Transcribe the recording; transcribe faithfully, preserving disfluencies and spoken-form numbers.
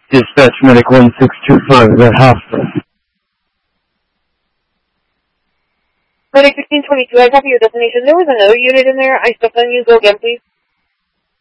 Dispatch Medic one six two five, is that hospital? Medic sixteen twenty-two, I copy your destination. There was another unit in there. I stepped on you. Go again, please.